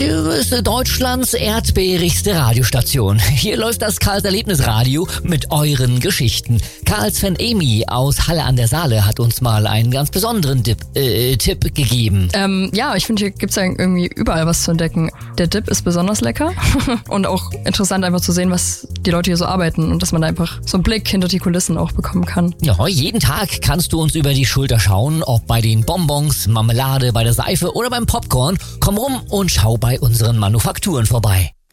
ist Deutschlands erdbeerigste Radiostation. Hier läuft das Karls Erlebnisradio mit euren Geschichten. Karls Fan Amy aus Halle an der Saale hat uns mal einen ganz besonderen Tipp gegeben. Ja, ich finde, hier gibt's ja irgendwie überall was zu entdecken. Der Dip ist besonders lecker und auch interessant einfach zu sehen, was die Leute hier so arbeiten und dass man da einfach so einen Blick hinter die Kulissen auch bekommen kann. Ja, jeden Tag kannst du uns über die Schulter schauen, ob bei den Bonbons, Marmelade, bei der Seife oder beim Popcorn. Komm rum und schau bei unseren Manufakturen vorbei.